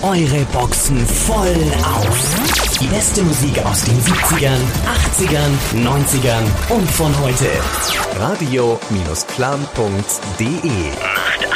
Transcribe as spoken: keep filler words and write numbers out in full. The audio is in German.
eure Boxen voll auf. Die beste Musik aus den siebzigern, achtzigern, neunzigern und von heute. radio Bindestrich clan punkt de